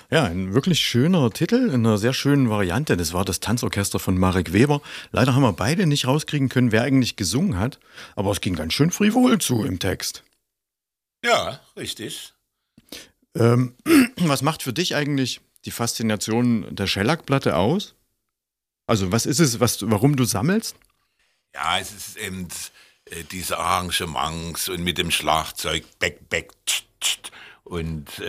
Ja, ein wirklich schöner Titel in einer sehr schönen Variante. Das war das Tanzorchester von Marek Weber. Leider haben wir beide nicht rauskriegen können, wer eigentlich gesungen hat. Aber es ging ganz schön frivol zu im Text. Ja, richtig. Ähm, Was macht für dich eigentlich die Faszination der Schellackplatte aus? Also was ist es, warum du sammelst? Ja, es ist eben diese Arrangements und mit dem Schlagzeug, Back, Back, tsch, tsch, und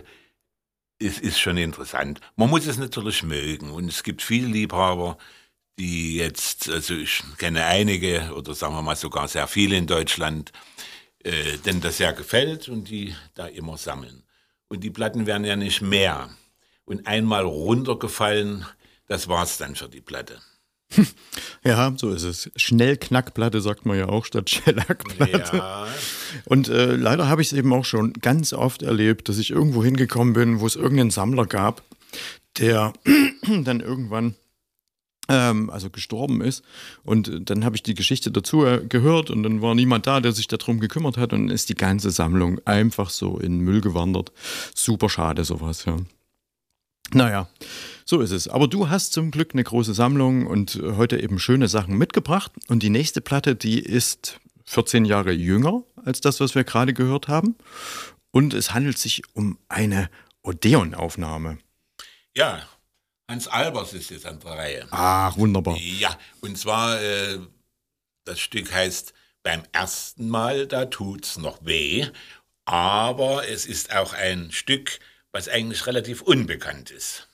es ist schon interessant. Man muss es natürlich mögen und es gibt viele Liebhaber, die jetzt, also ich kenne einige oder sagen wir mal sogar sehr viele in Deutschland, denen das sehr gefällt und die da immer sammeln. Und die Platten werden ja nicht mehr. Und einmal runtergefallen, das war's dann für die Platte. Ja, so ist es. Schnellknackplatte sagt man ja auch statt Schellackplatte. Ja, Und leider habe ich es eben auch schon ganz oft erlebt, dass ich irgendwo hingekommen bin, wo es irgendeinen Sammler gab, der dann irgendwann also gestorben ist. Und dann habe ich die Geschichte dazu gehört und dann war niemand da, der sich darum gekümmert hat und dann ist die ganze Sammlung einfach so in den Müll gewandert. Super schade sowas, ja. Naja, so ist es. Aber du hast zum Glück eine große Sammlung und heute eben schöne Sachen mitgebracht. Und die nächste Platte, die ist 14 Jahre jünger als das, was wir gerade gehört haben. Und es handelt sich um eine Odeon-Aufnahme. ja, Hans Albers ist jetzt an der Reihe. Ach, wunderbar. Ja, und zwar, das Stück heißt Beim ersten Mal, da tut's noch weh. Aber es ist auch ein Stück, was eigentlich relativ unbekannt ist.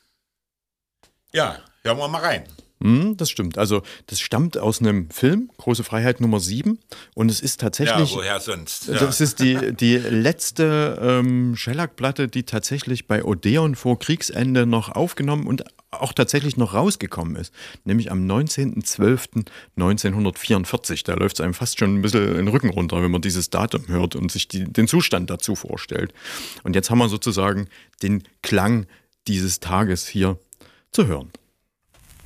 Ja, hören wir mal rein. Das stimmt. Also das stammt aus einem Film, Große Freiheit Nummer 7. Und es ist Ja, tatsächlich, woher sonst? Ja. das ist die letzte Shellac-Platte, die tatsächlich bei Odeon vor Kriegsende noch aufgenommen und auch tatsächlich noch rausgekommen ist. Nämlich am 19.12.1944. Da läuft es einem fast schon ein bisschen den Rücken runter, wenn man dieses Datum hört und sich den Zustand dazu vorstellt. Und jetzt haben wir sozusagen den Klang dieses Tages hier zu hören.